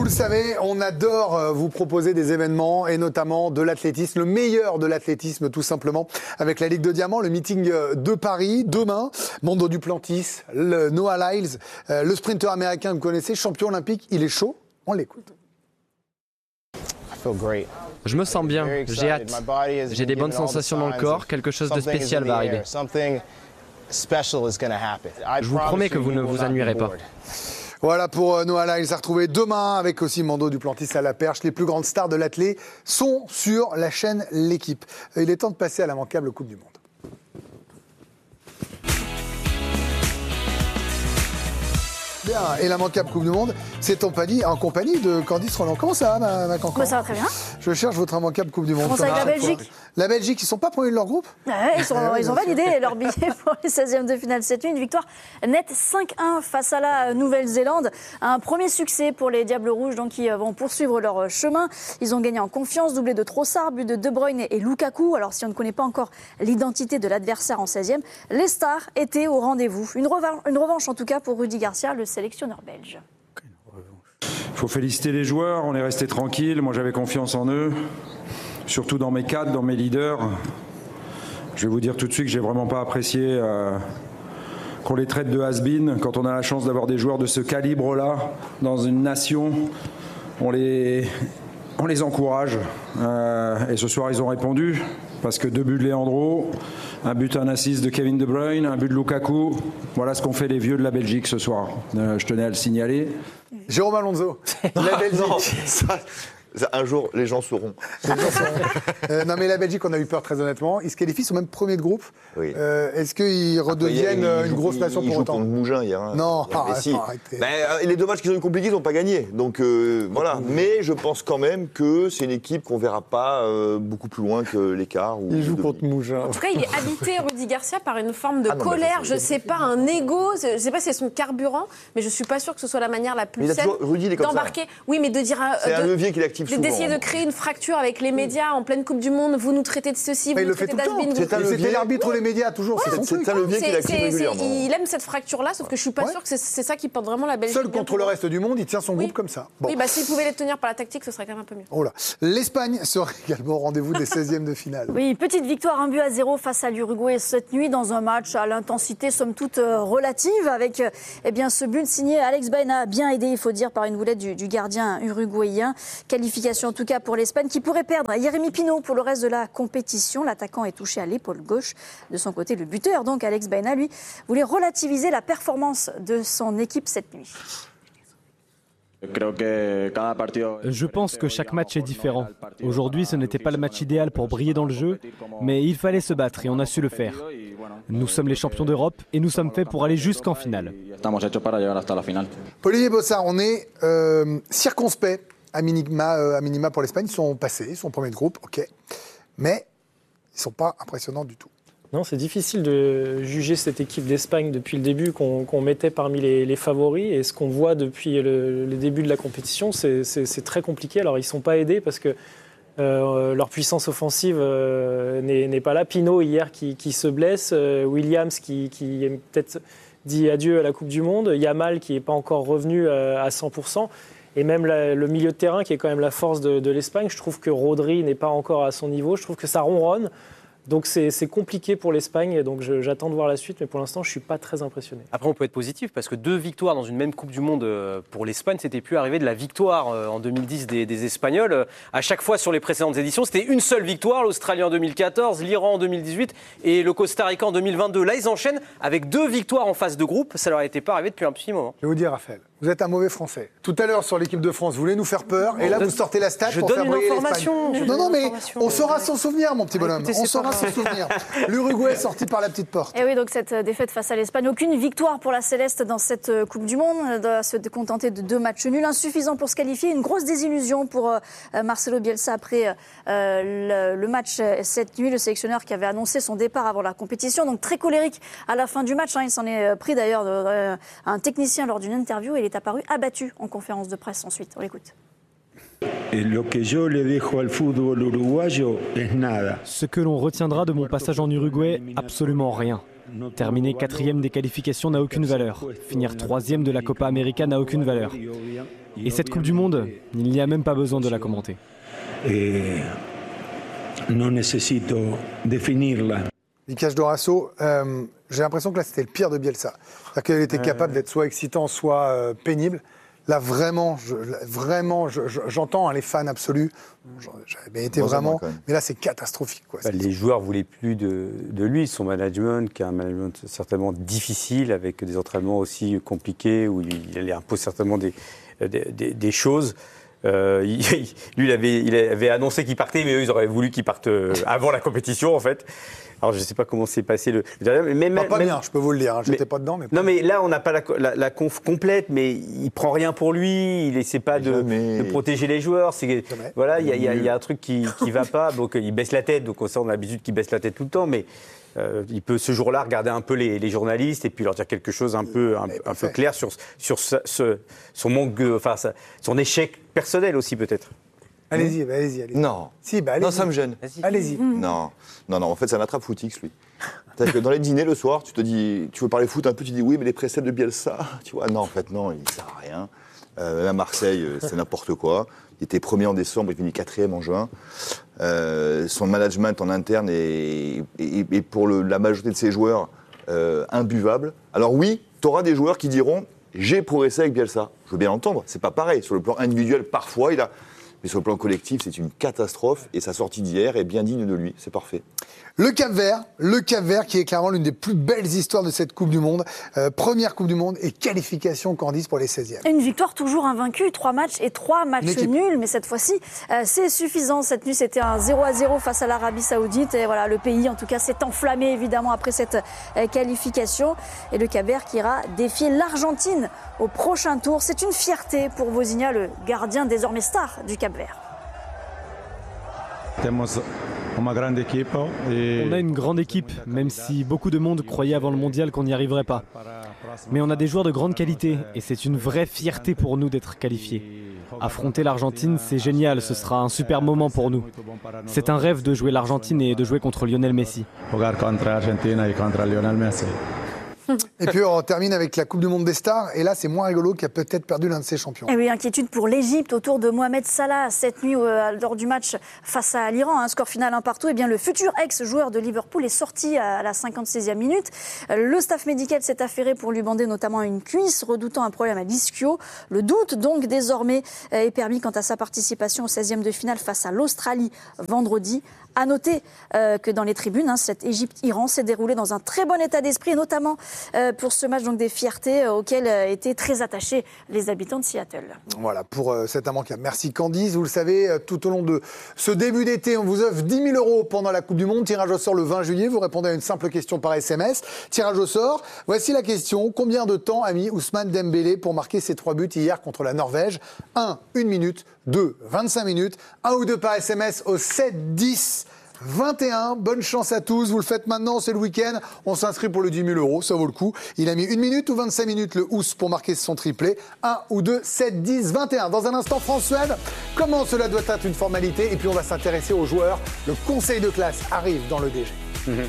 le savez, on adore vous proposer des événements et notamment de l'athlétisme, le meilleur de l'athlétisme tout simplement, avec la Ligue de Diamant, le meeting de Paris. Demain, Mondo Duplantis, le Noah Lyles, le sprinter américain que vous connaissez, champion olympique, il est chaud, on l'écoute. Je me sens bien, j'ai hâte. J'ai des bonnes sensations dans le corps, quelque chose de spécial va arriver. Je vous promets que vous ne vous ennuierez pas. Voilà pour Noah Lyles à retrouver demain avec aussi Mondo Duplantis à la perche. Les plus grandes stars de l'athlé sont sur la chaîne L'équipe. Il est temps de passer à l'immanquable Coupe du Monde. Bien, et l'immanquable Coupe du Monde, c'est en compagnie de Candice Roland. Comment ça va, ma cancan ? Ça va très bien. Je cherche votre immanquable Coupe du Monde. France avec la Belgique. La Belgique, ils ne sont pas premiers de leur groupe ? Ouais, ils ont validé leur billet pour les 16e de finale cette nuit. Une victoire nette 5-1 face à la Nouvelle-Zélande. Un premier succès pour les Diables Rouges, donc, qui vont poursuivre leur chemin. Ils ont gagné en confiance, doublé de Trossard, but de De Bruyne et Lukaku. Alors, si on ne connaît pas encore l'identité de l'adversaire en 16e, les stars étaient au rendez-vous. Une revanche en tout cas pour Rudy Garcia, le sélectionneur belge. Il faut féliciter les joueurs, on est resté tranquille. Moi, j'avais confiance en eux, surtout dans mes cadres, dans mes leaders. Je vais vous dire tout de suite que j'ai vraiment pas apprécié qu'on les traite de has-been. Quand on a la chance d'avoir des joueurs de ce calibre-là dans une nation, on les encourage. Et ce soir, ils ont répondu, parce que 2 buts de Leandro, un but, un assist de Kevin De Bruyne, un but de Lukaku. Voilà ce qu'ont fait les vieux de la Belgique ce soir. Je tenais à le signaler. Jérôme Alonso, la Belgique. Non, un jour, les gens sauront. Non, mais la Belgique, on a eu peur très honnêtement. Ils se qualifient, ils sont même premiers de groupe. Oui. Est-ce qu'ils redeviennent une grosse nation pour autant ? Ils jouent contre Mougins hier. Non, arrêtez. Les 2 matchs qu'ils ont eu compliqués, ils n'ont pas gagné. Donc voilà. Mais je pense quand même que c'est une équipe qu'on ne verra pas beaucoup plus loin que l'écart. Ils jouent contre Mougins. En tout cas, il est habité, Rudy Garcia, par une forme de colère. Je ne sais pas, un ego. Je ne sais pas si c'est son carburant, mais je ne suis pas sûre que ce soit la manière la plus saine d'embarquer. Oui, mais de dire. C'est un levier qu'il active. D'essayer de créer une fracture avec les médias en pleine Coupe du Monde, vous nous traitez de ceci, vous nous traitez d'has-been. C'était l'arbitre ou les médias, toujours, c'est son truc. C'est un levier qu'il active régulièrement. Il aime cette fracture-là, sauf que je ne suis pas sûre que c'est ça qui porte vraiment la Belgique. Seul contre le reste du monde, il tient son groupe comme ça. Bon. Oui, s'il pouvait les tenir par la tactique, ce serait quand même un peu mieux. Oh là. L'Espagne sera également au rendez-vous des 16e de finale. Oui, petite victoire, 1-0 face à l'Uruguay cette nuit dans un match à l'intensité somme toute relative, avec ce but signé Alex Baena, bien aidé, il faut dire, par une boulette du gardien uruguayen. Qualification en tout cas pour l'Espagne qui pourrait perdre Jérémy Pino pour le reste de la compétition. L'attaquant est touché à l'épaule gauche. De son côté, le buteur, donc Alex Baena, lui, voulait relativiser la performance de son équipe cette nuit. Je pense que chaque match est différent. Aujourd'hui, ce n'était pas le match idéal pour briller dans le jeu, mais il fallait se battre et on a su le faire. Nous sommes les champions d'Europe et nous sommes faits pour aller jusqu'en finale. Olivier Bossard, on est circonspect. À minima pour l'Espagne, ils sont passés, ils sont premiers de groupe, ok. Mais ils ne sont pas impressionnants du tout. Non, c'est difficile de juger cette équipe d'Espagne depuis le début qu'on mettait parmi les favoris. Et ce qu'on voit depuis le début de la compétition, c'est très compliqué. Alors, ils ne sont pas aidés parce que leur puissance offensive n'est pas là. Pino, hier, qui se blesse. Williams, qui est peut-être dit adieu à la Coupe du Monde. Yamal, qui n'est pas encore revenu à 100%. Et même le milieu de terrain, qui est quand même la force de l'Espagne, je trouve que Rodri n'est pas encore à son niveau. Je trouve que ça ronronne. Donc c'est compliqué pour l'Espagne, donc j'attends de voir la suite, mais pour l'instant je ne suis pas très impressionné. Après on peut être positif, parce que 2 victoires dans une même Coupe du Monde pour l'Espagne, c'était plus arrivé de la victoire en 2010 des Espagnols. À chaque fois sur les précédentes éditions, c'était une seule victoire, l'Australie en 2014, l'Iran en 2018 et le Costa Rica en 2022. Là ils enchaînent avec 2 victoires en phase de groupe, ça leur était pas arrivé depuis un petit moment. Je vais vous dire Raphaël, vous êtes un mauvais Français. Tout à l'heure sur l'équipe de France, vous voulez nous faire peur, et là vous sortez la stat pour faire briller l'Espagne. Non mais on saura s'en souvenir mon petit bonhomme, on saura s'en souvenir. L'Uruguay est sorti par la petite porte. Et oui, donc cette défaite face à l'Espagne, aucune victoire pour la Céleste dans cette Coupe du Monde, elle doit se contenter de 2 matchs nuls, insuffisant pour se qualifier, une grosse désillusion pour Marcelo Bielsa après le match cette nuit, le sélectionneur qui avait annoncé son départ avant la compétition, donc très colérique à la fin du match, il s'en est pris d'ailleurs à un technicien lors d'une interview et il est apparu abattu en conférence de presse ensuite, on l'écoute. Ce que l'on retiendra de mon passage en Uruguay, absolument rien. Terminer 4e des qualifications n'a aucune valeur. Finir 3e de la Copa América n'a aucune valeur. Et cette Coupe du Monde, il n'y a même pas besoin de la commenter. Non necessito definirla. Vicach Dorasso, j'ai l'impression que là c'était le pire de Bielsa. C'est-à-dire qu'il était capable d'être soit excitant, soit pénible. Là vraiment, j'entends les fans absolus. J'avais été vraiment, mais là c'est catastrophique, quoi. Les joueurs voulaient plus de lui, son management, qui est un management certainement difficile, avec des entraînements aussi compliqués, où il impose certainement des choses. Lui, il avait annoncé qu'il partait, mais eux, ils auraient voulu qu'il parte avant la compétition, en fait. Alors, je ne sais pas comment s'est passé le dernier. Pas bien, je peux vous le dire. J'étais pas dedans. Non, mais là, on n'a pas la conf complète, mais il prend rien pour lui. Il n'essaie pas de protéger les joueurs. Voilà, il y a un truc qui ne va pas. Donc, il baisse la tête. Donc, on a l'habitude qu'il baisse la tête tout le temps. Mais il peut, ce jour-là, regarder un peu les journalistes et puis leur dire quelque chose un peu clair sur son manque, son échec personnel aussi, peut-être. Allez-y. Non. Si, allez-y. Non, ça me gêne. Allez-y. Non, en fait, c'est un attrape footix, lui. C'est-à-dire que dans les dîners, le soir, tu te dis, tu veux parler foot un peu, tu dis oui, mais les préceptes de Bielsa, tu vois, non, en fait, non, il ne sert à rien. À Marseille, c'est n'importe quoi. Il était premier en décembre, il finit 4e en juin. Son management en interne est pour la majorité de ses joueurs imbuvable. Alors oui, tu auras des joueurs qui diront, j'ai progressé avec Bielsa. Je veux bien l'entendre, c'est pas pareil. Sur le plan individuel, parfois, il a... Mais sur le plan collectif, c'est une catastrophe et sa sortie d'hier est bien digne de lui. C'est parfait. Le Cap-Vert qui est clairement l'une des plus belles histoires de cette Coupe du Monde. Première Coupe du Monde et qualification, Candice, pour les 16e. Une victoire toujours invaincue, 3 matchs et 3 matchs nuls. Mais cette fois-ci, c'est suffisant. Cette nuit, c'était un 0-0 face à l'Arabie Saoudite. Et voilà, le pays, en tout cas, s'est enflammé évidemment après cette qualification. Et le Cap-Vert qui ira défier l'Argentine au prochain tour. C'est une fierté pour Vozinha, le gardien désormais star du Cap-Vert. On a une grande équipe, même si beaucoup de monde croyait avant le mondial qu'on n'y arriverait pas. Mais on a des joueurs de grande qualité et c'est une vraie fierté pour nous d'être qualifiés. Affronter l'Argentine, c'est génial, ce sera un super moment pour nous. C'est un rêve de jouer l'Argentine et de jouer contre Lionel Messi. Et puis on termine avec la Coupe du Monde des stars. Et là, c'est moins rigolo qui a peut-être perdu l'un de ses champions. Et oui, inquiétude pour l'Égypte autour de Mohamed Salah cette nuit lors du match face à l'Iran. Score final 1-1. Et bien, le futur ex-joueur de Liverpool est sorti à la 56e minute. Le staff médical s'est affairé pour lui bander notamment une cuisse, redoutant un problème à l'ischio. Le doute donc désormais est permis quant à sa participation au 16e de finale face à l'Australie vendredi. À noter que dans les tribunes, cet Égypte-Iran s'est déroulé dans un très bon état d'esprit, et notamment pour ce match donc des fiertés auxquelles étaient très attachés les habitants de Seattle. Voilà, pour cet immanquable. Merci Candice. Vous le savez, tout au long de ce début d'été, on vous offre 10 000 € pendant la Coupe du Monde. Tirage au sort le 20 juillet. Vous répondez à une simple question par SMS. Tirage au sort. Voici la question. Combien de temps a mis Ousmane Dembélé pour marquer ses 3 buts hier contre la Norvège ? 1, 1 minute. 2, 25 minutes. 1 ou 2 par SMS au 7 10 21. Bonne chance à tous. Vous le faites maintenant, c'est le week-end. On s'inscrit pour le 10 000 €, ça vaut le coup. Il a mis 1 minute ou 25 minutes le Ous pour marquer son triplé. 1 ou 2, 7, 10, 21. Dans un instant, France-Suède. Comment cela doit être une formalité ? Et puis on va s'intéresser aux joueurs. Le conseil de classe arrive dans le DG.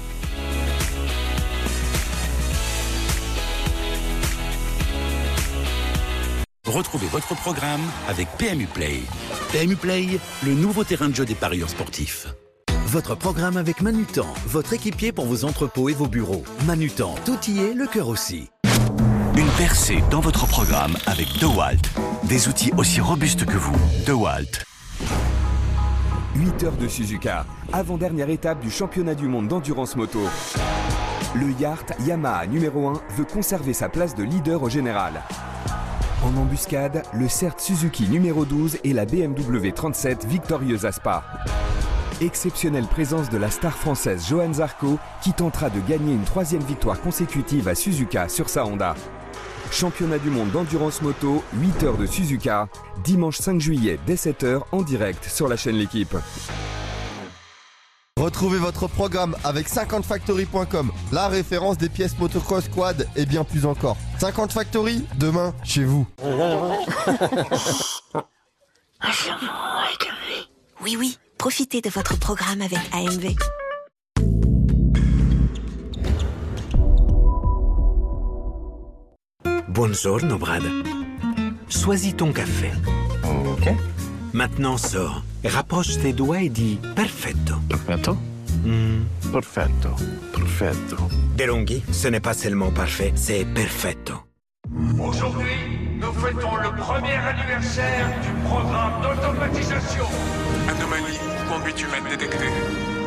Retrouvez votre programme avec PMU Play. PMU Play, le nouveau terrain de jeu des parieurs sportifs. Votre programme avec Manutan, votre équipier pour vos entrepôts et vos bureaux. Manutan, tout y est, le cœur aussi. Une percée dans votre programme avec DeWalt. Des outils aussi robustes que vous. DeWalt. 8 heures de Suzuka, avant-dernière étape du championnat du monde d'endurance moto. Le Yard Yamaha numéro 1 veut conserver sa place de leader au général. En embuscade, le CERT Suzuki numéro 12 et la BMW 37 victorieuse à Spa. Exceptionnelle présence de la star française Johanne Zarco qui tentera de gagner une 3e victoire consécutive à Suzuka sur sa Honda. Championnat du monde d'endurance moto, 8 heures de Suzuka, dimanche 5 juillet dès 7h en direct sur la chaîne L'Équipe. Retrouvez votre programme avec 50factory.com, la référence des pièces motocross quad et bien plus encore. 50 Factory, demain, chez vous. Oui, profitez de votre programme avec AMV. Buongiorno, Brad. choisis ton café. Ok. Maintenant sors, rapproche tes doigts et dis perfetto. Perfetto? Perfetto, perfetto. DeLonghi, ce n'est pas seulement parfait, c'est perfetto. Aujourd'hui, nous fêtons le premier anniversaire du programme d'automatisation. Anomalie, conduite humaine détectée.